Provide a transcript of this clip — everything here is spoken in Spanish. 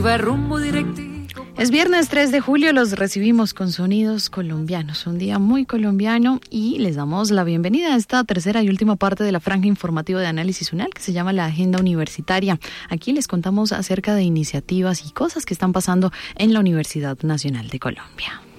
iba rumbo directivo. Es viernes 3 de julio, los recibimos con sonidos colombianos, un día muy colombiano, y les damos la bienvenida a esta tercera y última parte de la franja informativa de Análisis UNAL, que se llama la Agenda Universitaria. Aquí les contamos acerca de iniciativas y cosas que están pasando en la Universidad Nacional de Colombia.